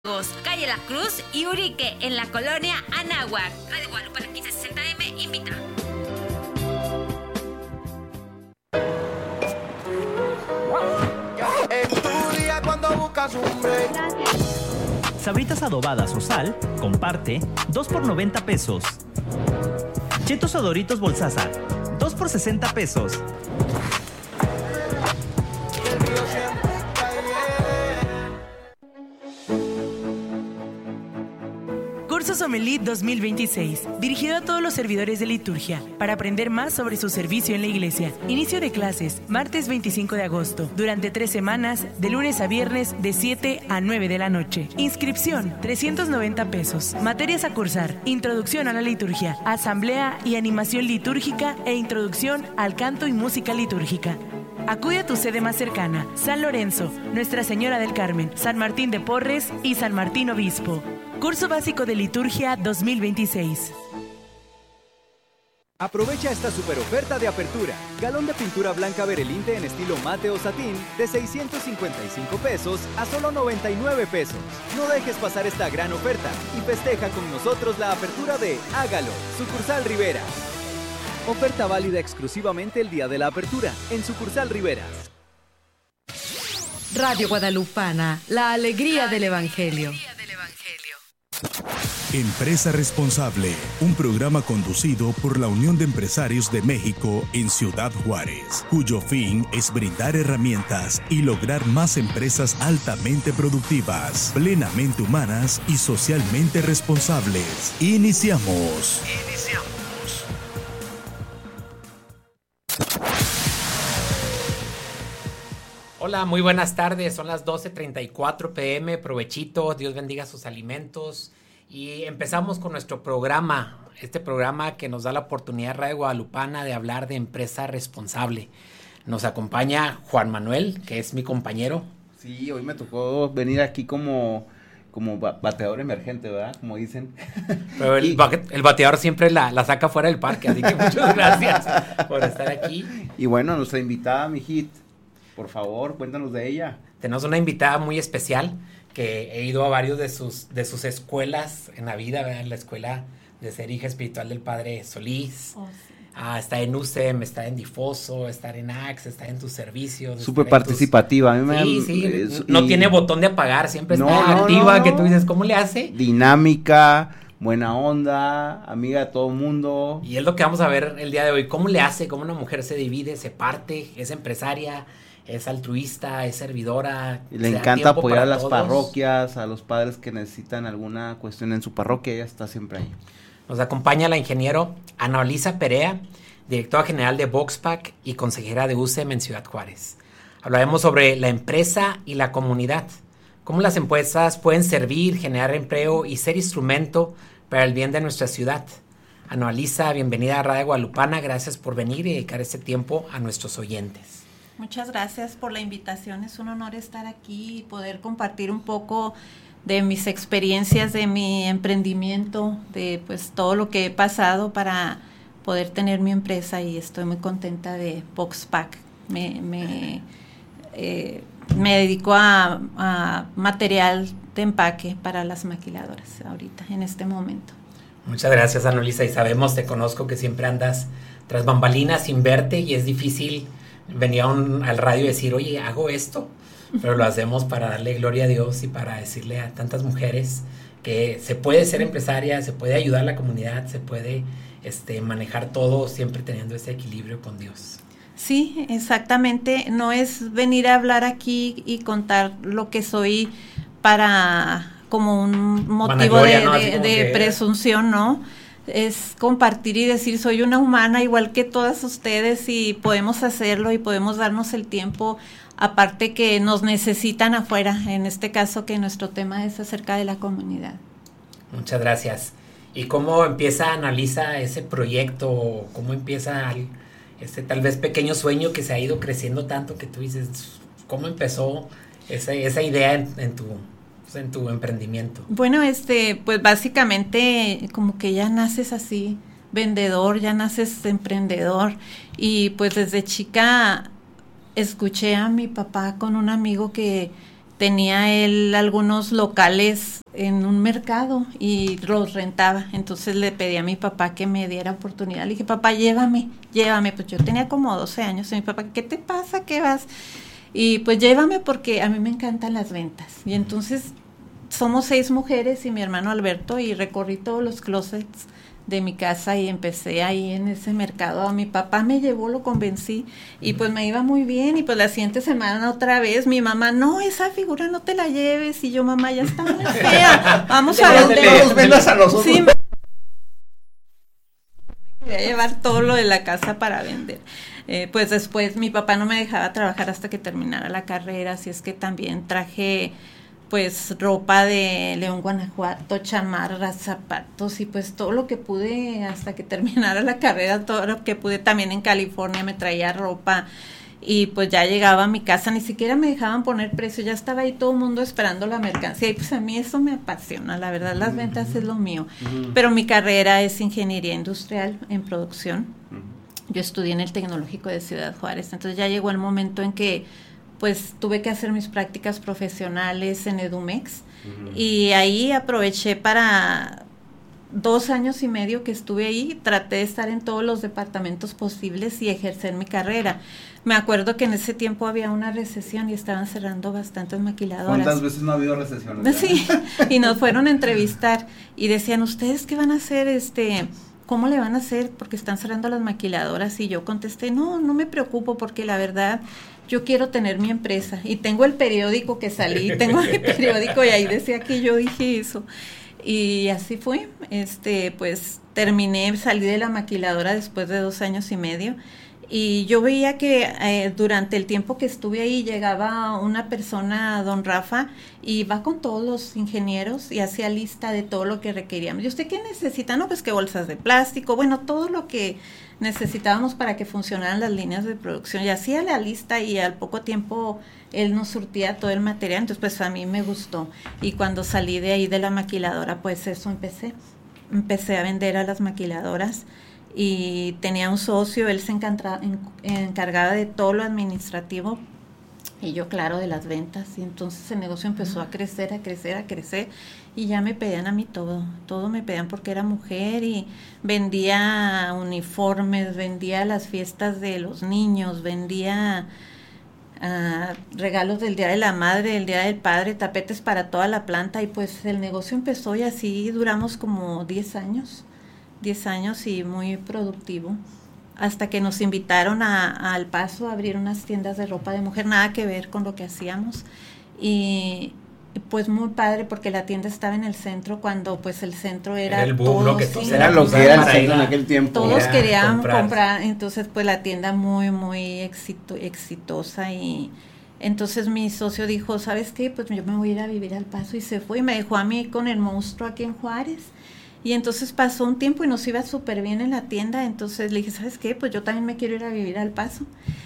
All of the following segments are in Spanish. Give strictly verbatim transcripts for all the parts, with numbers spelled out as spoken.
Calle La Cruz y Urique, en la colonia Anáhuac. Radio Guadalupe quince sesenta eme invita. Estudia cuando buscas un break. Sabritas adobadas o sal, comparte, dos por noventa pesos. Chetos o Doritos Bolsaza, dos por sesenta pesos. Curso Sommelier dos mil veintiséis, dirigido a todos los servidores de liturgia, para aprender más sobre su servicio en la iglesia. Inicio de clases, martes veinticinco de agosto, durante tres semanas, de lunes a viernes, de siete a nueve de la noche. Inscripción, trescientos noventa pesos. Materias a cursar, introducción a la liturgia, asamblea y animación litúrgica e introducción al canto y música litúrgica. Acude a tu sede más cercana, San Lorenzo, Nuestra Señora del Carmen, San Martín de Porres y San Martín Obispo. Curso Básico de Liturgia dos mil veintiséis. Aprovecha esta super oferta de apertura. Galón de pintura blanca Berelinte en estilo mate o satín de seiscientos cincuenta y cinco pesos a solo noventa y nueve pesos. No dejes pasar esta gran oferta y festeja con nosotros la apertura de Hágalo, Sucursal Rivera. Oferta válida exclusivamente el día de la apertura en Sucursal Riveras. Radio Guadalupana, la alegría del Evangelio. Empresa Responsable, un programa conducido por la Unión de Empresarios de México en Ciudad Juárez, cuyo fin es brindar herramientas y lograr más empresas altamente productivas, plenamente humanas y socialmente responsables. Iniciamos. Iniciamos. Hola, muy buenas tardes, son las doce treinta y cuatro pm, provechito, Dios bendiga sus alimentos y empezamos con nuestro programa, este programa que nos da la oportunidad Radio Guadalupana de hablar de empresa responsable. Nos acompaña Juan Manuel, que es mi compañero. Sí, hoy me tocó venir aquí como, como bateador emergente, ¿verdad? Como dicen. Pero el, y, el bateador siempre la, la saca fuera del parque, así que muchas gracias por estar aquí. Y bueno, nuestra invitada, mi hit. Por favor, cuéntanos de ella. Tenemos una invitada muy especial que he ido a varios de sus de sus escuelas en la vida, ¿verdad? La escuela de ser hija espiritual del Padre Solís. Oh, sí. Ah, está en U C E M, está en Difoso, está en A X, está en tus servicios. Súper participativa. Tus... A mí me sí, han... sí. No y... tiene botón de apagar, siempre está no, no, activa, no, no. Que tú dices, ¿cómo le hace? Dinámica, buena onda, amiga de todo mundo. Y es lo que vamos a ver el día de hoy. ¿Cómo le hace? ¿Cómo una mujer se divide, se parte, es empresaria, es altruista, es servidora? Y le encanta apoyar a las todos. Parroquias, a los padres que necesitan alguna cuestión en su parroquia, ella está siempre ahí. Nos acompaña la ingeniero Ana Elisa Perea, directora general de Voxpack y consejera de U C E M en Ciudad Juárez. Hablaremos sobre la empresa y la comunidad, cómo las empresas pueden servir, generar empleo y ser instrumento para el bien de nuestra ciudad. Ana Elisa, bienvenida a Radio Guadalupana, gracias por venir y dedicar este tiempo a nuestros oyentes. Muchas gracias por la invitación, es un honor estar aquí y poder compartir un poco de mis experiencias, de mi emprendimiento, de pues todo lo que he pasado para poder tener mi empresa y estoy muy contenta de Voxpack. Me, me, eh, me dedico a, a material de empaque para las maquiladoras ahorita, en este momento. Muchas gracias, Ana Elisa, y sabemos, te conozco que siempre andas tras bambalinas sin verte y es difícil venir a un, al radio y decir, oye, hago esto, pero lo hacemos para darle gloria a Dios y para decirle a tantas mujeres que se puede ser empresaria, se puede ayudar a la comunidad, se puede este, manejar todo siempre teniendo ese equilibrio con Dios. Sí, exactamente, no es venir a hablar aquí y contar lo que soy para como un motivo de, ¿no? de, de que... presunción, ¿no? Es compartir y decir, soy una humana igual que todas ustedes y podemos hacerlo y podemos darnos el tiempo, aparte que nos necesitan afuera, en este caso que nuestro tema es acerca de la comunidad. Muchas gracias. ¿Y cómo empieza, Ana Elisa, ese proyecto? ¿Cómo empieza este tal vez pequeño sueño que se ha ido creciendo tanto que tú dices, ¿cómo empezó esa, esa idea en, en tu... en tu emprendimiento? Bueno, este, pues básicamente como que ya naces así, vendedor, ya naces emprendedor y pues desde chica escuché a mi papá con un amigo que tenía él algunos locales en un mercado y los rentaba. Entonces le pedí a mi papá que me diera oportunidad. Le dije, papá, llévame, llévame. Pues yo tenía como doce años y mi papá, ¿qué te pasa? ¿Qué vas? Y pues llévame porque a mí me encantan las ventas. Y entonces somos seis mujeres y mi hermano Alberto y recorrí todos los closets de mi casa y empecé ahí en ese mercado. A mi papá me llevó, lo convencí y pues me iba muy bien. Y pues la siguiente semana otra vez mi mamá, no, esa figura no te la lleves. Y yo, mamá, ya está muy fea, vamos a vender. Los vendas a nosotros. Sí, me quería llevar todo lo de la casa para vender. Eh, pues después mi papá no me dejaba trabajar hasta que terminara la carrera, así es que también traje pues ropa de León, Guanajuato, chamarras, zapatos y pues todo lo que pude hasta que terminara la carrera, todo lo que pude. También en California me traía ropa y pues ya llegaba a mi casa, ni siquiera me dejaban poner precio, ya estaba ahí todo el mundo esperando la mercancía y pues a mí eso me apasiona, la verdad, las ventas es lo mío. Uh-huh. Pero mi carrera es ingeniería industrial en producción. Uh-huh. Yo estudié en el Tecnológico de Ciudad Juárez, entonces ya llegó el momento en que pues tuve que hacer mis prácticas profesionales en Edumex. Uh-huh. Y ahí aproveché para dos años y medio que estuve ahí, traté de estar en todos los departamentos posibles y ejercer mi carrera. Me acuerdo que en ese tiempo había una recesión y estaban cerrando bastantes maquiladoras. ¿Cuántas veces no ha habido recesión? Sí, y nos fueron a entrevistar y decían, ¿ustedes qué van a hacer? este ¿Cómo le van a hacer? Porque están cerrando las maquiladoras. Y yo contesté, no, no me preocupo porque la verdad yo quiero tener mi empresa. Y tengo el periódico que salí, tengo el periódico y ahí decía que yo dije eso. Y así fue, este, pues terminé, salí de la maquiladora después de dos años y medio. Y yo veía que eh, durante el tiempo que estuve ahí llegaba una persona, don Rafa, y va con todos los ingenieros y hacía lista de todo lo que requeríamos. ¿Y usted qué necesita? No, pues que bolsas de plástico, bueno, todo lo que necesitábamos para que funcionaran las líneas de producción. Y hacía la lista y al poco tiempo él nos surtía todo el material, entonces pues a mí me gustó. Y cuando salí de ahí de la maquiladora, pues eso empecé. Empecé a vender a las maquiladoras. Y tenía un socio, él se encargaba, encargaba de todo lo administrativo y yo, claro, de las ventas. Y entonces el negocio empezó a crecer, a crecer, a crecer y ya me pedían a mí todo, todo me pedían porque era mujer y vendía uniformes, vendía las fiestas de los niños, vendía uh, regalos del Día de la Madre, del Día del Padre, tapetes para toda la planta y pues el negocio empezó y así duramos como diez años. diez años y muy productivo, hasta que nos invitaron a, a El Paso a abrir unas tiendas de ropa de mujer, nada que ver con lo que hacíamos, y pues muy padre porque la tienda estaba en el centro cuando pues el centro era, era el boom, todo, ¿no? Que sí, era lo que era el centro en aquel tiempo. Todos era querían comprar. comprar, entonces pues la tienda muy, muy exito, exitosa y entonces mi socio dijo, ¿sabes qué? Pues yo me voy a ir a vivir al Paso y se fue y me dejó a mí con el monstruo aquí en Juárez. Y entonces pasó un tiempo y nos iba súper bien en la tienda, entonces le dije, ¿sabes qué? Pues yo también me quiero ir a vivir al Paso.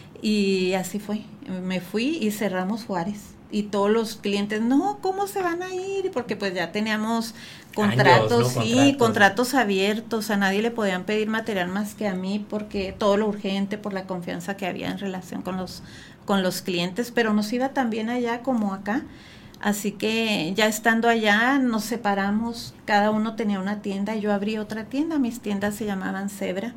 Y así fue, me fui y cerramos Juárez. Y todos los clientes, no, ¿cómo se van a ir? Porque pues ya teníamos contratos, Años, ¿no? sí, contratos. contratos abiertos, a nadie le podían pedir material más que a mí, porque todo lo urgente, por la confianza que había en relación con los, con los clientes, pero nos iba tan bien allá como acá. Así que ya estando allá nos separamos, cada uno tenía una tienda y yo abrí otra tienda, mis tiendas se llamaban Zebra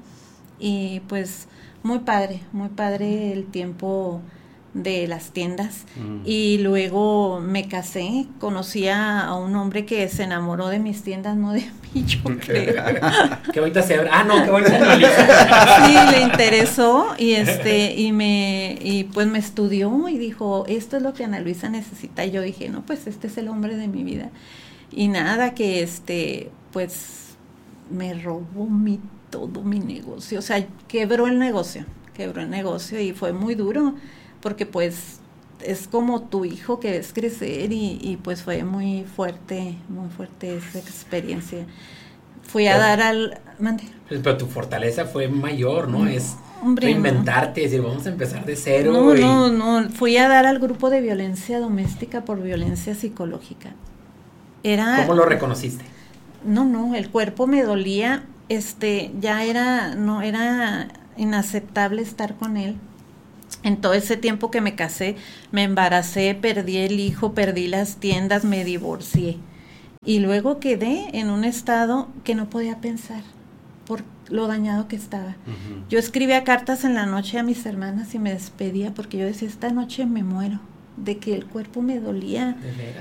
y pues muy padre, muy padre el tiempo de las tiendas. Mm. Y luego me casé, conocí a un hombre que se enamoró de mis tiendas, no de mí, yo creo. Qué bonita Zebra. Ah, no, qué bonita Ana. Sí, le interesó y este y me y pues me estudió y dijo, esto es lo que Ana Luisa necesita. Y yo dije, no, pues este es el hombre de mi vida. Y nada, que este pues me robó mi todo mi negocio, o sea, quebró el negocio, quebró el negocio y fue muy duro. Porque pues es como tu hijo que ves crecer y, y pues fue muy fuerte, muy fuerte esa experiencia. Fui pero, a dar al... Mande. Pero tu fortaleza fue mayor, ¿no? no es hombre, reinventarte, no. decir, vamos a empezar de cero. No, y... no, no, fui a dar al grupo de violencia doméstica por violencia psicológica. Era... ¿Cómo lo reconociste? No, no, el cuerpo me dolía, este, ya era, no, era inaceptable estar con él. En todo ese tiempo que me casé, me embaracé, perdí el hijo, perdí las tiendas, me divorcié. Y luego quedé en un estado que no podía pensar por lo dañado que estaba. Uh-huh. Yo escribía cartas en la noche a mis hermanas y me despedía porque yo decía, esta noche me muero, de que el cuerpo me dolía. De veras.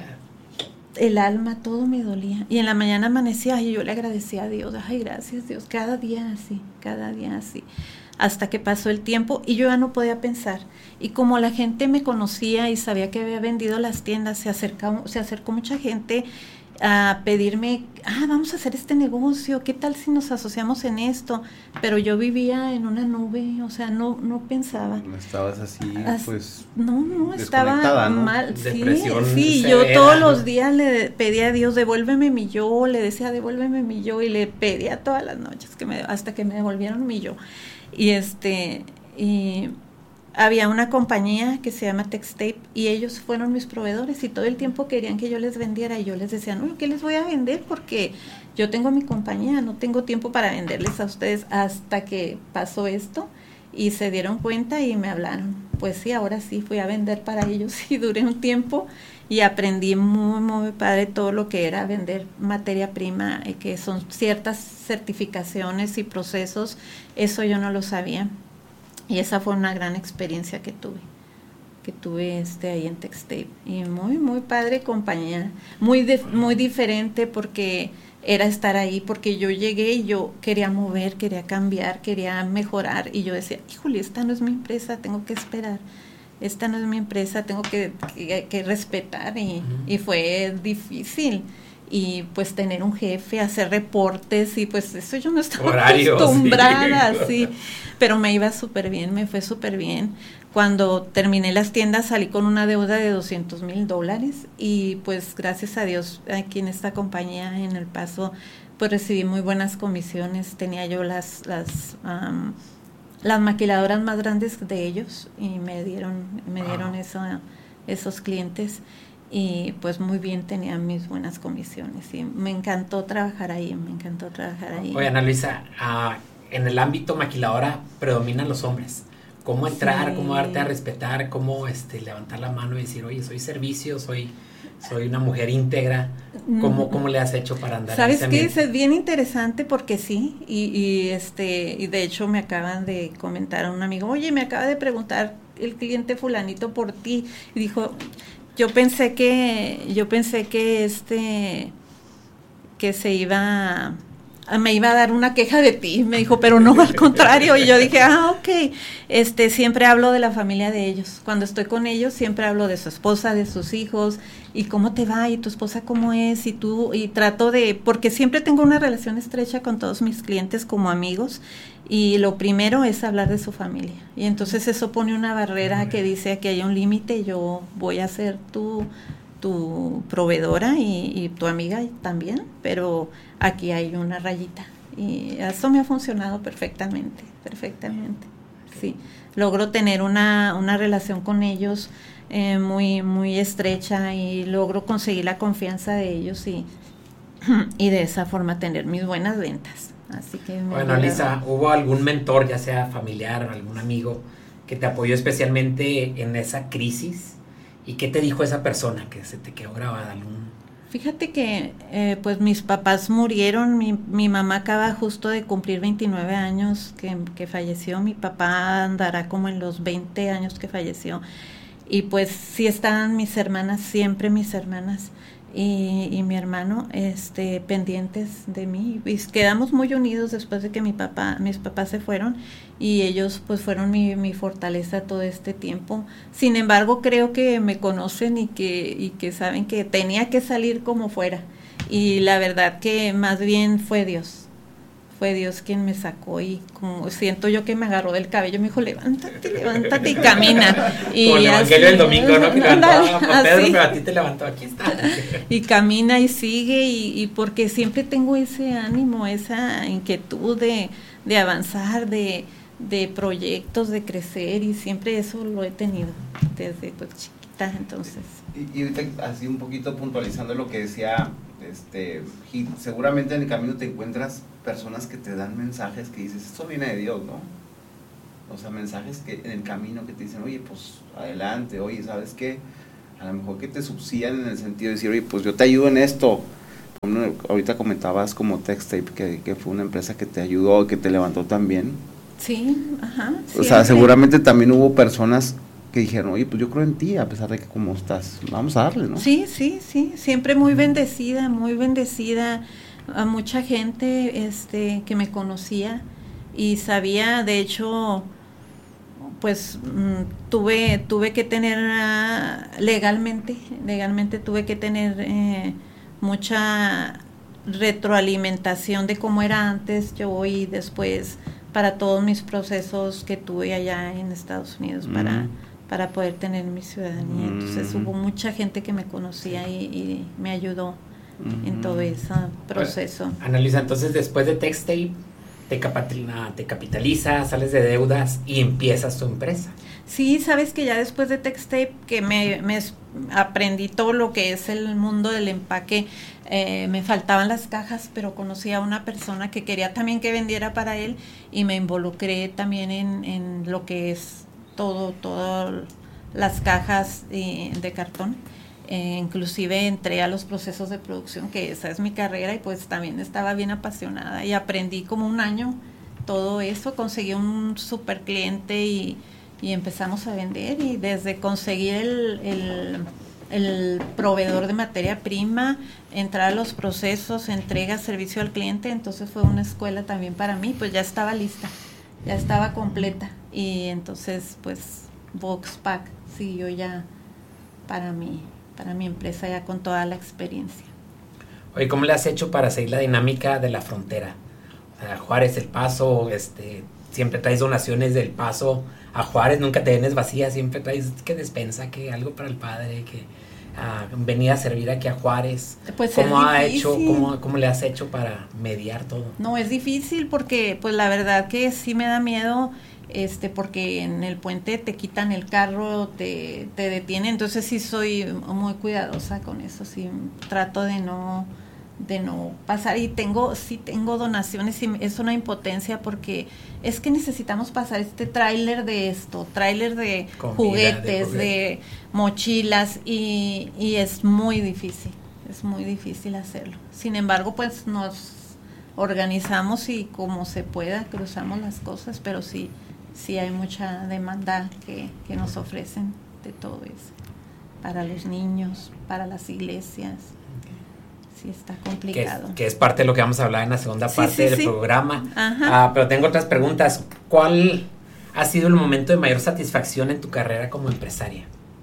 El alma, todo me dolía. Y en la mañana amanecía y yo le agradecía a Dios. Ay, gracias Dios, cada día así, cada día así. Hasta que pasó el tiempo y yo ya no podía pensar. Y como la gente me conocía y sabía que había vendido las tiendas, se acercó, se acercó mucha gente a pedirme, ah, vamos a hacer este negocio, ¿qué tal si nos asociamos en esto? Pero yo vivía en una nube, o sea, no no pensaba. No estabas así, As, pues, no, no, estaba ¿no? mal. Depresión sí, sí, severa, yo todos ¿no? los días le pedía a Dios, devuélveme mi yo, le decía, devuélveme mi yo, y le pedía todas las noches, que me, hasta que me devolvieron mi yo. Y este, y había una compañía que se llama Textape y ellos fueron mis proveedores y todo el tiempo querían que yo les vendiera y yo les decía, no, ¿qué les voy a vender? Porque yo tengo mi compañía, no tengo tiempo para venderles a ustedes, hasta que pasó esto y se dieron cuenta y me hablaron. Pues sí, ahora sí fui a vender para ellos y duré un tiempo y aprendí muy, muy padre todo lo que era vender materia prima, eh, que son ciertas certificaciones y procesos, eso yo no lo sabía. Y esa fue una gran experiencia que tuve, que tuve este ahí en Textape. Y muy, muy padre compañía, muy de, muy diferente porque era estar ahí, porque yo llegué y yo quería mover, quería cambiar, quería mejorar. Y yo decía, híjole, esta no es mi empresa, tengo que esperar. Esta no es mi empresa, tengo que, que, que respetar. Y, uh-huh. y fue difícil. Y pues tener un jefe, hacer reportes y pues eso yo no estaba Horarios, acostumbrada, sí. sí. Pero me iba súper bien, me fue súper bien. Cuando terminé las tiendas salí con una deuda de doscientos mil dólares y pues gracias a Dios aquí en esta compañía en El Paso pues recibí muy buenas comisiones. Tenía yo las las um, las maquiladoras más grandes de ellos y me dieron me dieron wow. eso, esos clientes. Y pues muy bien, tenía mis buenas comisiones y me encantó trabajar ahí, me encantó trabajar ahí. Oye, Ana Luisa, uh, en el ámbito maquiladora predominan los hombres. ¿Cómo entrar, sí. cómo darte a respetar, cómo este, levantar la mano y decir, oye, soy servicio, soy soy una mujer íntegra? ¿Cómo, cómo le has hecho para andar? ¿Sabes qué? Es bien interesante porque sí, y, y, este, y de hecho me acaban de comentar a un amigo, oye, me acaba de preguntar el cliente fulanito por ti, y dijo... Yo pensé que, yo pensé que este, que se iba, me iba a dar una queja de ti, me dijo, pero no, al contrario, y yo dije, ah, ok, este, siempre hablo de la familia de ellos, cuando estoy con ellos siempre hablo de su esposa, de sus hijos, y cómo te va, y tu esposa cómo es, y tú, y trato de, porque siempre tengo una relación estrecha con todos mis clientes como amigos, y lo primero es hablar de su familia, y entonces eso pone una barrera que dice que hay un límite, yo voy a ser tu, tu proveedora y, y tu amiga también, pero aquí hay una rayita, y eso me ha funcionado perfectamente, perfectamente, sí, logro tener una, una relación con ellos eh, muy, muy estrecha y logro conseguir la confianza de ellos y, y de esa forma tener mis buenas ventas. Así que bueno, Lisa, ¿hubo algún mentor, ya sea familiar o algún amigo, que te apoyó especialmente en esa crisis? ¿Y qué te dijo esa persona que se te quedó grabada? ¿Algún? Fíjate que eh, pues mis papás murieron, mi, mi mamá acaba justo de cumplir veintinueve años que, que falleció, mi papá andará como en los veinte años que falleció, y pues sí estaban mis hermanas, siempre mis hermanas, Y, y mi hermano este pendientes de mí, y quedamos muy unidos después de que mi papá mis papás se fueron, y ellos pues fueron mi, mi fortaleza todo este tiempo. Sin embargo, creo que me conocen y que y que saben que tenía que salir como fuera, y la verdad que más bien fue Dios fue Dios quien me sacó, y como siento yo que me agarró del cabello, me dijo, levántate, levántate y camina. Y como el evangelio del domingo, ¿no? Que levantaba a Pedro, así. Pero a ti te levantó, aquí está. Y camina y sigue, y, y porque siempre tengo ese ánimo, esa inquietud de, de avanzar, de, de proyectos, de crecer, y siempre eso lo he tenido desde pues chiquita, entonces. Y, y ahorita así un poquito puntualizando lo que decía este Hit, seguramente en el camino te encuentras personas que te dan mensajes que dices, esto viene de Dios, ¿no? o sea, mensajes que en el camino que te dicen, oye, pues adelante, oye, ¿sabes qué? A lo mejor que te subsidian en el sentido de decir, oye, pues yo te ayudo en esto. Uno, ahorita comentabas como Textape, que, que fue una empresa que te ayudó, que te levantó también. Sí, ajá. O siempre. sea, seguramente también hubo personas que dijeron, oye, pues yo creo en ti, a pesar de que como estás, vamos a darle, ¿no? Sí, sí, sí, siempre muy bendecida, muy bendecida. A mucha gente este, que me conocía y sabía, de hecho, pues mm, tuve tuve que tener uh, legalmente, legalmente tuve que tener eh, mucha retroalimentación de cómo era antes, yo y después para todos mis procesos que tuve allá en Estados Unidos mm. para, para poder tener mi ciudadanía. Mm. Entonces hubo mucha gente que me conocía y, y me ayudó mm. en todo ese proceso. Ana Luisa, entonces después de Textape te, capitaliza, te capitaliza, sales de deudas y empiezas tu empresa. Sí, sabes que ya después de Textape que me, me aprendí todo lo que es el mundo del empaque, eh, me faltaban las cajas, pero conocí a una persona que quería también que vendiera para él y me involucré también en, en lo que es todo, todas las cajas eh, de cartón. Eh, inclusive entré a los procesos de producción, que esa es mi carrera, y pues también estaba bien apasionada y aprendí como un año todo eso, conseguí un super cliente y, y empezamos a vender, y desde conseguir el, el, el proveedor de materia prima, entrar a los procesos, entrega, servicio al cliente, entonces fue una escuela también para mí, pues ya estaba lista, ya estaba completa, y entonces pues Boxpack siguió ya para mí. para mi empresa ya con toda la experiencia. Oye, ¿cómo le has hecho para seguir la dinámica de la frontera? O sea, Juárez, El Paso, este, siempre traes donaciones del Paso a Juárez, nunca te vienes vacía, siempre traes que despensa, que algo para el padre, que uh, venir a servir aquí a Juárez. Pues ¿Cómo ha hecho, cómo, cómo le has hecho para mediar todo? No, es difícil porque pues la verdad que sí me da miedo, este porque en el puente te quitan el carro, te, te detienen, entonces sí soy muy cuidadosa con eso, sí trato de no de no pasar, y tengo sí tengo donaciones y es una impotencia porque es que necesitamos pasar este tráiler de esto, tráiler de comida, juguetes, de, de mochilas y, y es muy difícil, es muy difícil hacerlo. Sin embargo, pues nos organizamos y como se pueda cruzamos las cosas, pero sí sí hay mucha demanda que, que nos ofrecen de todo eso, para los niños, para las iglesias. Sí, está complicado. Que es, que es parte de lo que vamos a hablar en la segunda sí, parte sí, del sí. programa. Ajá. Uh, pero tengo otras preguntas. ¿Cuál ha sido el momento de mayor satisfacción en tu carrera como empresaria?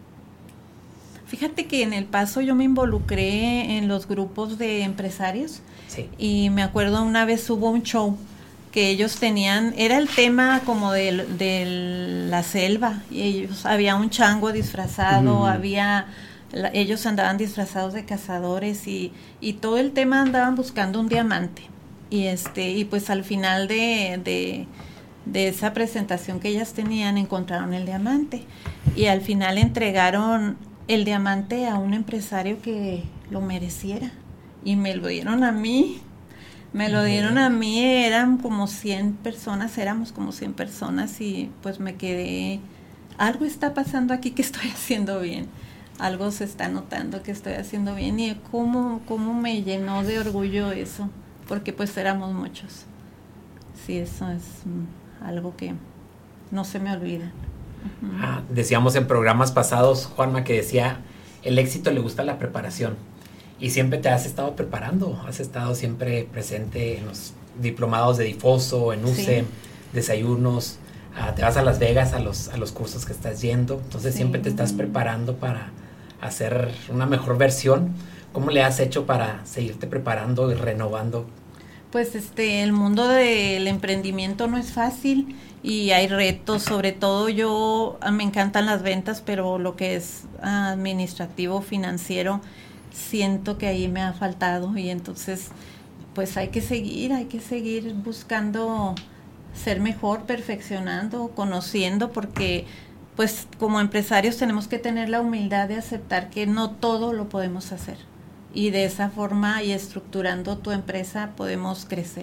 Fíjate que en El Paso yo me involucré en los grupos de empresarios. Sí. Y me acuerdo una vez hubo un show que ellos tenían, era el tema como de, de la selva, y ellos, había un chango disfrazado, uh-huh. había, la, ellos andaban disfrazados de cazadores, y, y todo el tema andaban buscando un diamante, y este, y pues al final de, de, de esa presentación que ellas tenían, encontraron el diamante, y al final entregaron el diamante a un empresario que lo mereciera, y me lo dieron a mí. Me lo dieron a mí, eran como cien personas, éramos como cien personas y pues me quedé, algo está pasando aquí que estoy haciendo bien, algo se está notando que estoy haciendo bien, y cómo, cómo me llenó de orgullo eso, porque pues éramos muchos. Sí, eso es mm, algo que no se me olvida. Uh-huh. Ah, decíamos en programas pasados, Juanma, que decía, el éxito le gusta la preparación. Y siempre te has estado preparando, has estado siempre presente en los diplomados de Difoso, en U C E M, sí. desayunos, uh, te vas a Las Vegas a los, a los cursos que estás yendo, entonces sí. siempre te estás preparando para hacer una mejor versión. ¿Cómo le has hecho para seguirte preparando y renovando? Pues este, el mundo del emprendimiento no es fácil y hay retos, sobre todo yo, me encantan las ventas, pero lo que es administrativo, financiero, siento que ahí me ha faltado, y entonces pues hay que seguir, hay que seguir buscando ser mejor, perfeccionando, conociendo, porque pues como empresarios tenemos que tener la humildad de aceptar que no todo lo podemos hacer, y de esa forma y estructurando tu empresa podemos crecer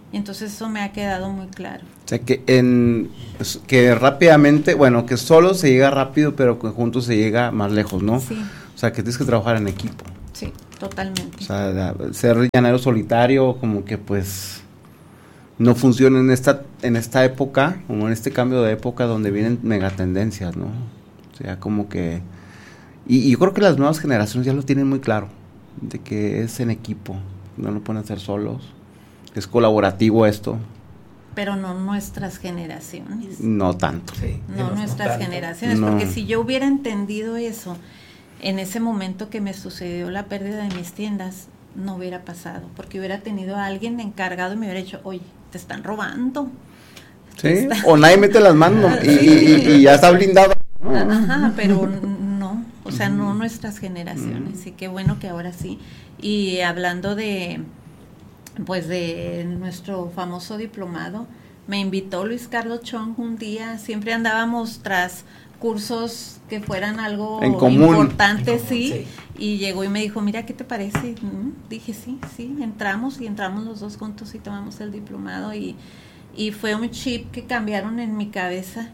Y entonces eso me ha quedado muy claro. O sea, que en que rápidamente, bueno, que solo se llega rápido, pero que juntos se llega más lejos, ¿no? Sí. O sea, que tienes que trabajar en equipo. Sí, totalmente. O sea, la, ser llanero solitario, como que pues no funciona en esta en esta época, como en este cambio de época donde vienen megatendencias, ¿no? O sea, como que... Y, y yo creo que las nuevas generaciones ya lo tienen muy claro, de que es en equipo, no lo pueden hacer solos, es colaborativo esto. Pero no nuestras generaciones. No tanto. Sí, no nuestras tanto. generaciones, no. Porque si yo hubiera entendido eso en ese momento que me sucedió la pérdida de mis tiendas, no hubiera pasado, porque hubiera tenido a alguien encargado y me hubiera dicho, oye, te están robando. Sí, están... o nadie mete las manos y, y, y ya está blindado. Ajá, pero no, o sea, no nuestras generaciones, y qué bueno que ahora sí. Y hablando de, pues de nuestro famoso diplomado, me invitó Luis Carlos Chong un día, siempre andábamos tras cursos que fueran algo en común. importante, En común, sí, sí, y llegó y me dijo, mira, ¿qué te parece? Dije, sí, sí, entramos y entramos los dos juntos y tomamos el diplomado, y, y fue un chip que cambiaron en mi cabeza,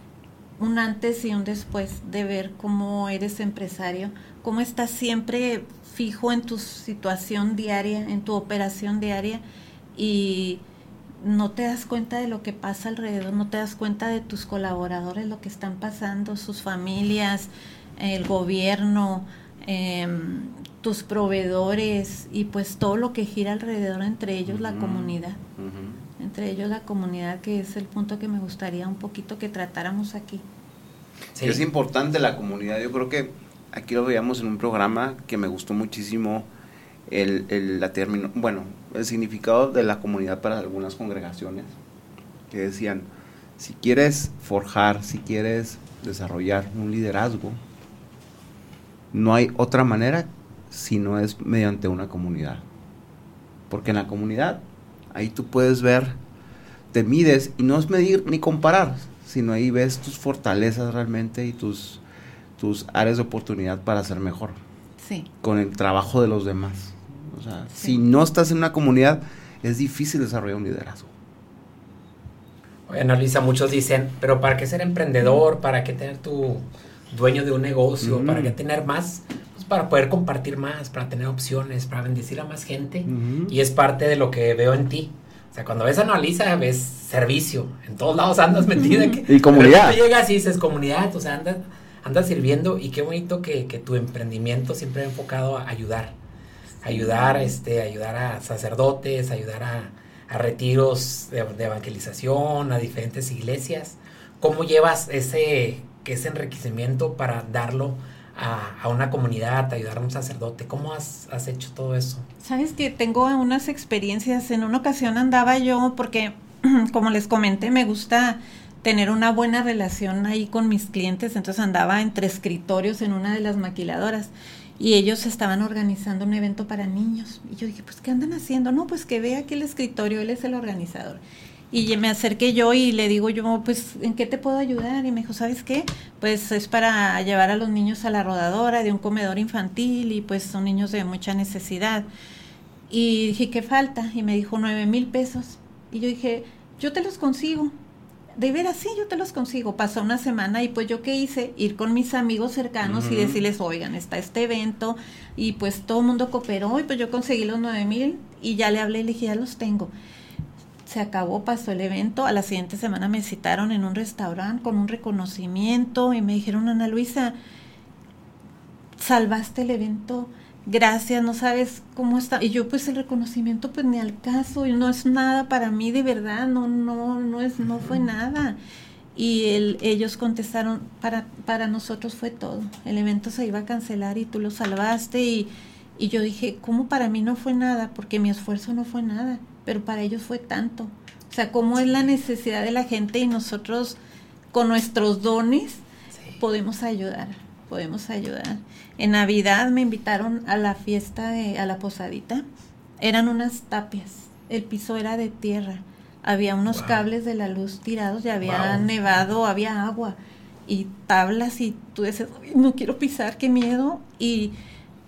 un antes y un después de ver cómo eres empresario, cómo estás siempre fijo en tu situación diaria, en tu operación diaria, y no te das cuenta de lo que pasa alrededor, no te das cuenta de tus colaboradores, lo que están pasando, sus familias, el gobierno, eh, tus proveedores, y pues todo lo que gira alrededor, entre ellos uh-huh. la comunidad, uh-huh. entre ellos la comunidad, que es el punto que me gustaría un poquito que tratáramos aquí. Sí. Es importante la comunidad, yo creo que aquí lo veíamos en un programa que me gustó muchísimo, el, el, la termino, bueno, el significado de la comunidad para algunas congregaciones, que decían, si quieres forjar, si quieres desarrollar un liderazgo, no hay otra manera si no es mediante una comunidad, porque en la comunidad, ahí tú puedes ver, te mides, y no es medir ni comparar, sino ahí ves tus fortalezas realmente y tus, tus áreas de oportunidad para ser mejor, sí. con el trabajo de los demás. O sea, sí. si no estás en una comunidad, es difícil desarrollar un liderazgo. Oye, Ana Luisa, muchos dicen, pero ¿para qué ser emprendedor? ¿Para qué tener tu dueño de un negocio? Uh-huh. ¿Para qué tener más? Pues para poder compartir más, para tener opciones, para bendecir a más gente. Uh-huh. Y es parte de lo que veo en ti. O sea, cuando ves a Ana Luisa, ves servicio. En todos lados andas metida. Que, y comunidad. Tú llegas y dices comunidad, o sea, andas, andas sirviendo. Y qué bonito que, que tu emprendimiento siempre ha enfocado a ayudar. Ayudar, este, ayudar a sacerdotes, ayudar a, a retiros de, de evangelización, a diferentes iglesias. ¿Cómo llevas ese, ese enriquecimiento para darlo a, a una comunidad, ayudar a un sacerdote? ¿Cómo has, has hecho todo eso? Sabes que tengo unas experiencias. En una ocasión andaba yo, porque como les comenté, me gusta tener una buena relación ahí con mis clientes, entonces andaba entre escritorios en una de las maquiladoras. Y ellos estaban organizando un evento para niños. Y yo dije, pues, ¿qué andan haciendo? No, pues que vea aquí el escritorio, él es el organizador. Y me acerqué yo y le digo yo, pues, ¿en qué te puedo ayudar? Y me dijo, ¿sabes qué? Pues es para llevar a los niños a la rodadora de un comedor infantil, y pues son niños de mucha necesidad. Y dije, ¿qué falta? Y me dijo, nueve mil pesos. Y yo dije, yo te los consigo. De veras, sí, yo te los consigo. Pasó una semana y pues yo qué hice, ir con mis amigos cercanos uh-huh. y decirles, oigan, está este evento, y pues todo el mundo cooperó, y pues yo conseguí los nueve mil, y ya le hablé y le dije, ya los tengo. Se acabó, pasó el evento, a la siguiente semana me citaron en un restaurante con un reconocimiento, y me dijeron, Ana Luisa, salvaste el evento, gracias, no sabes cómo está. Y yo, pues el reconocimiento pues ni al caso, y no es nada para mí, de verdad, no no no es no fue nada. Y el, ellos contestaron, para para nosotros fue todo, el evento se iba a cancelar y tú lo salvaste. Y, y yo dije, ¿cómo para mí no fue nada? Porque mi esfuerzo no fue nada, pero para ellos fue tanto. O sea, cómo es la necesidad de la gente, y nosotros con nuestros dones sí. podemos ayudar, podemos ayudar. En Navidad me invitaron a la fiesta, de, a la posadita. Eran unas tapias, el piso era de tierra, había unos wow. cables de la luz tirados, y había wow. nevado, había agua y tablas, y tú dices, no quiero pisar, qué miedo. Y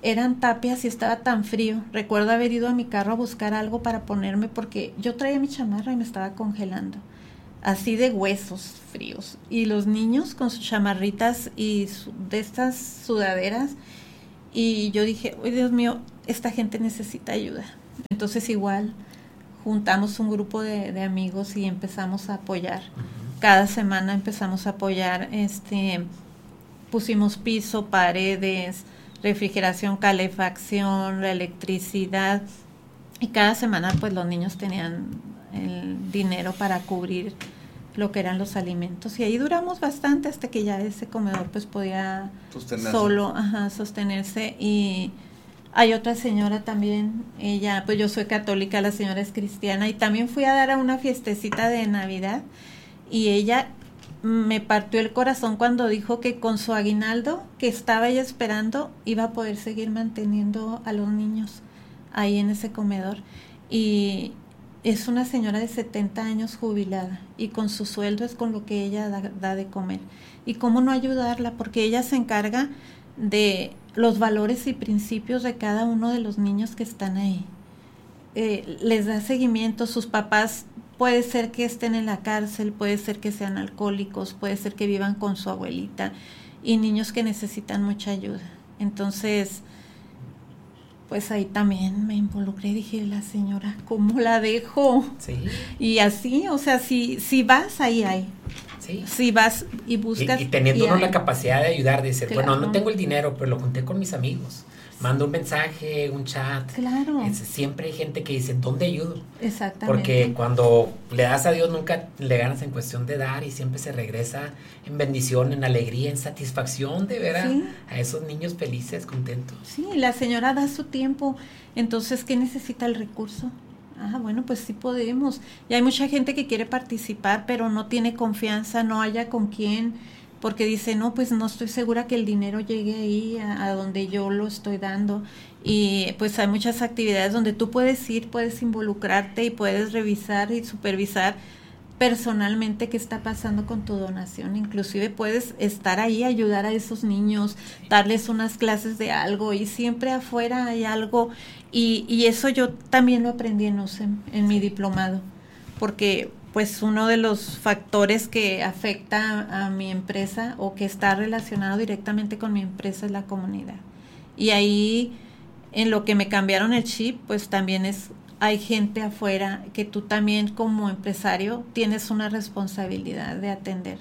eran tapias y estaba tan frío. Recuerdo haber ido a mi carro a buscar algo para ponerme porque yo traía mi chamarra y me estaba congelando. Así de huesos fríos. Y los niños con sus chamarritas y su, de estas sudaderas. Y yo dije, ¡ay, Dios mío! Esta gente necesita ayuda. Entonces igual juntamos un grupo de, de amigos y empezamos a apoyar. Uh-huh. Cada semana empezamos a apoyar. Este, pusimos piso, paredes, refrigeración, calefacción, la electricidad. Y cada semana pues los niños tenían el dinero para cubrir lo que eran los alimentos, y ahí duramos bastante hasta que ya ese comedor pues podía sostenerse. solo ajá, sostenerse. Y hay otra señora también, ella, pues yo soy católica, la señora es cristiana, y también fui a dar a una fiestecita de Navidad, y ella me partió el corazón cuando dijo que con su aguinaldo que estaba ella esperando iba a poder seguir manteniendo a los niños ahí en ese comedor. Y es una señora de setenta años jubilada, y con su sueldo es con lo que ella da, da de comer. Y cómo no ayudarla, porque ella se encarga de los valores y principios de cada uno de los niños que están ahí. Eh, les da seguimiento. Sus papás puede ser que estén en la cárcel, puede ser que sean alcohólicos, puede ser que vivan con su abuelita, y niños que necesitan mucha ayuda. Entonces, pues ahí también me involucré, dije, la señora, ¿cómo la dejo? Sí. Y así, o sea, si, si vas, ahí hay. Sí. Si vas y buscas. Y, y teniendo y uno hay. la capacidad de ayudar, de decir, Claro. bueno, no tengo el dinero, pero lo junté con mis amigos. Mando un mensaje, un chat. Claro. Es, siempre hay gente que dice, ¿dónde ayudo? Exactamente. Porque cuando le das a Dios nunca le ganas en cuestión de dar, y siempre se regresa en bendición, en alegría, en satisfacción de ver a, Sí. a esos niños felices, contentos. Sí, la señora da su tiempo. Entonces, ¿qué necesita el recurso? Ah, bueno, pues sí podemos. Y hay mucha gente que quiere participar, pero no tiene confianza, no haya con quién, porque dice, no, pues no estoy segura que el dinero llegue ahí a, a donde yo lo estoy dando. Y pues hay muchas actividades donde tú puedes ir, puedes involucrarte y puedes revisar y supervisar personalmente qué está pasando con tu donación. Inclusive puedes estar ahí, ayudar a esos niños, darles unas clases de algo, y siempre afuera hay algo. Y, y eso yo también lo aprendí en U S E M, en mi diplomado, porque pues uno de los factores que afecta a, a mi empresa, o que está relacionado directamente con mi empresa, es la comunidad. Y ahí, en lo que me cambiaron el chip, pues también es, hay gente afuera que tú también como empresario tienes una responsabilidad de atender.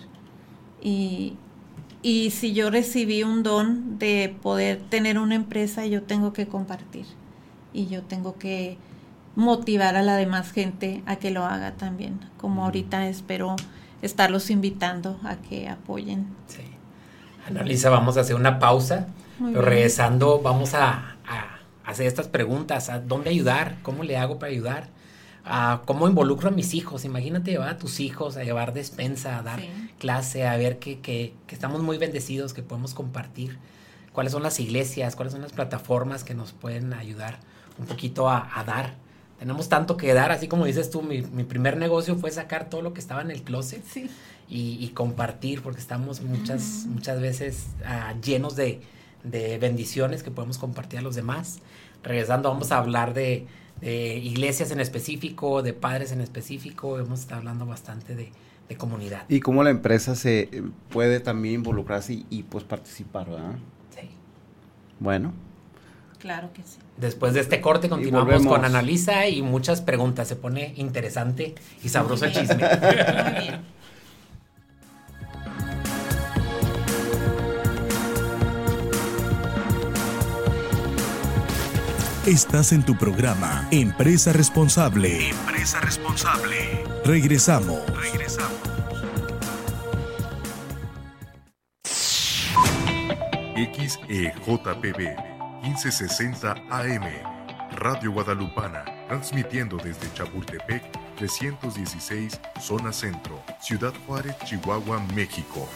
Y, y si yo recibí un don de poder tener una empresa, yo tengo que compartir, y yo tengo que motivar a la demás gente a que lo haga también, como ahorita espero estarlos invitando a que apoyen. Sí. Ana Luisa, vamos a hacer una pausa, Muy pero bien. regresando vamos a, a hacer estas preguntas: ¿a dónde ayudar? ¿Cómo le hago para ayudar? ¿A cómo involucro a mis hijos? Imagínate llevar a tus hijos a llevar despensa, a dar Sí. clase, a ver que, que, que estamos muy bendecidos, que podemos compartir. ¿Cuáles son las iglesias? ¿Cuáles son las plataformas que nos pueden ayudar un poquito a, a dar? Tenemos tanto que dar, así como dices tú, mi, mi primer negocio fue sacar todo lo que estaba en el closet, Sí. y, y compartir, porque estamos muchas, uh-huh. muchas veces uh, llenos de, de bendiciones que podemos compartir a los demás. Regresando, vamos a hablar de, de iglesias en específico, de padres en específico. Hemos estado hablando bastante de, de comunidad. Y cómo la empresa se puede también involucrarse y, y pues participar, ¿verdad? Sí. Bueno. Claro que sí. Después de este corte continuamos con Ana Luisa y muchas preguntas. Se pone interesante y sabroso el chisme. Muy bien. Estás en tu programa Empresa Responsable. Empresa Responsable. Regresamos. Regresamos. X E J P B quince sesenta A M, Radio Guadalupana, transmitiendo desde Chapultepec trescientos dieciséis, Zona Centro, Ciudad Juárez, Chihuahua, México.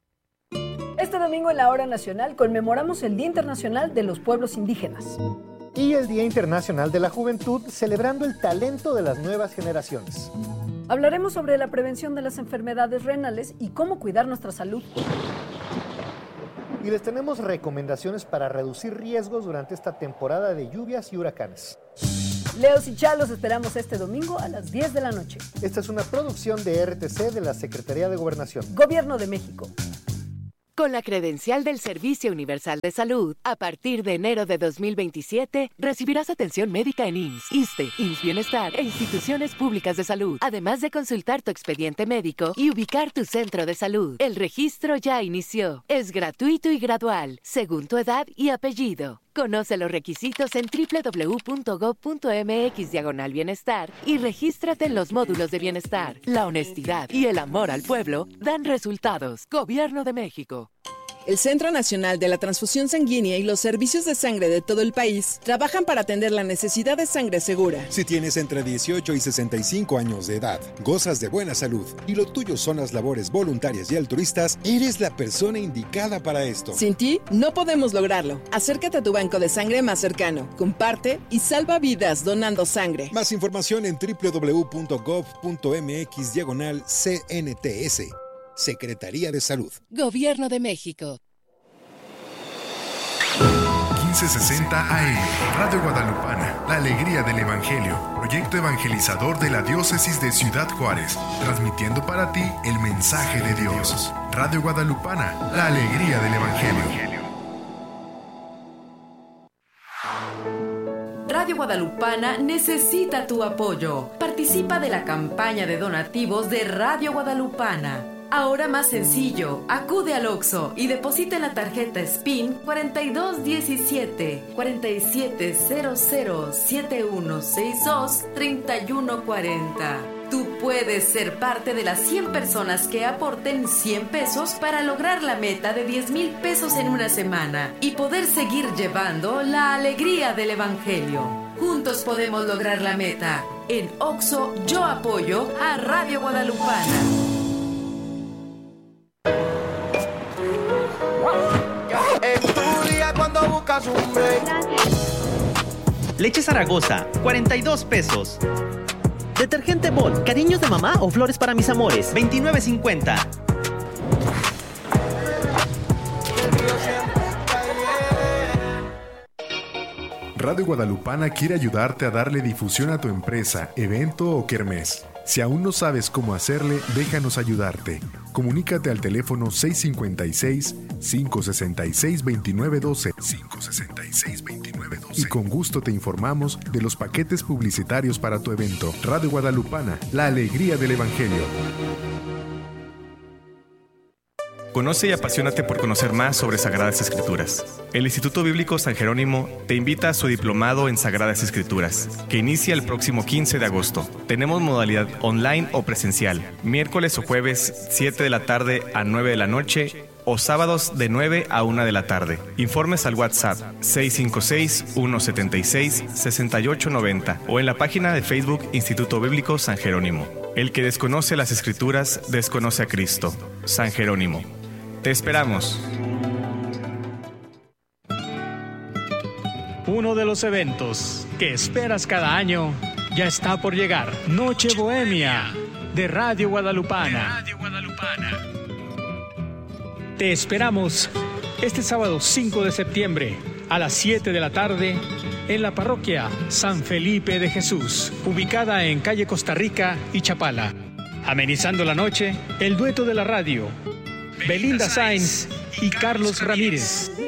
Este domingo en la Hora Nacional conmemoramos el Día Internacional de los Pueblos Indígenas. y el Día Internacional de la Juventud, celebrando el talento de las nuevas generaciones. Hablaremos sobre la prevención de las enfermedades renales y cómo cuidar nuestra salud. Y les tenemos recomendaciones para reducir riesgos durante esta temporada de lluvias y huracanes. Leos y Chalos esperamos este domingo a las diez de la noche. Esta es una producción de R T C de la Secretaría de Gobernación. Gobierno de México. Con la credencial del Servicio Universal de Salud, a partir de enero de dos mil veintisiete, recibirás atención médica en I M S S, ISSSTE, I M S S Bienestar e instituciones públicas de salud, además de consultar tu expediente médico y ubicar tu centro de salud. El registro ya inició. Es gratuito y gradual, según tu edad y apellido. Conoce los requisitos en doble u doble u doble u punto gob punto eme equis diagonal bienestar y regístrate en los módulos de bienestar. La honestidad y el amor al pueblo dan resultados. Gobierno de México. El Centro Nacional de la Transfusión Sanguínea y los servicios de sangre de todo el país trabajan para atender la necesidad de sangre segura. Si tienes entre dieciocho y sesenta y cinco años de edad, gozas de buena salud y lo tuyo son las labores voluntarias y altruistas, eres la persona indicada para esto. Sin ti, no podemos lograrlo. Acércate a tu banco de sangre más cercano, comparte y salva vidas donando sangre. Más información en doble u doble u doble u punto gob punto eme equis diagonal C N T S. Secretaría de Salud. Gobierno de México. quince sesenta A M, Radio Guadalupana, la alegría del Evangelio, proyecto evangelizador de la diócesis de Ciudad Juárez, transmitiendo para ti el mensaje de Dios. Radio Guadalupana, la alegría del Evangelio. Radio Guadalupana necesita tu apoyo. Participa de la campaña de donativos de Radio Guadalupana. Ahora más sencillo, acude al Oxxo y deposita en la tarjeta S P I N cuarenta y dos diecisiete, cuarenta y siete cero cero, setenta y uno sesenta y dos, treinta y uno cuarenta. Tú puedes ser parte de las cien personas que aporten cien pesos para lograr la meta de diez mil pesos en una semana y poder seguir llevando la alegría del Evangelio. Juntos podemos lograr la meta. En Oxxo, yo apoyo a Radio Guadalupana. Cuando buscas un break. Leche Zaragoza, cuarenta y dos pesos. Detergente Bol, cariños de mamá o flores para mis amores, veintinueve cincuenta. Radio Guadalupana quiere ayudarte a darle difusión a tu empresa, evento o kermés. Si aún no sabes cómo hacerle, déjanos ayudarte. Comunícate al teléfono seis cinco seis, cinco seis seis, dos nueve uno dos, cinco seis seis, dos nueve uno dos y con gusto te informamos de los paquetes publicitarios para tu evento. Radio Guadalupana, la alegría del Evangelio. Conoce y apasionate por conocer más sobre Sagradas Escrituras. El Instituto Bíblico San Jerónimo te invita a su diplomado en Sagradas Escrituras, que inicia el próximo quince de agosto. Tenemos modalidad online o presencial, miércoles o jueves, siete de la tarde a nueve de la noche, o sábados de nueve a una de la tarde. Informes al WhatsApp seis cinco seis, uno siete seis, seis ocho nueve cero o en la página de Facebook Instituto Bíblico San Jerónimo. El que desconoce las Escrituras, desconoce a Cristo. San Jerónimo. Te esperamos. Uno de los eventos que esperas cada año ya está por llegar. Noche Bohemia de Radio Guadalupana. Radio Guadalupana. Te esperamos este sábado cinco de septiembre a las siete de la tarde en la parroquia San Felipe de Jesús, ubicada en calle Costa Rica y Chapala. Amenizando la noche, el dueto de la radio, Belinda Sainz y Carlos Ramírez.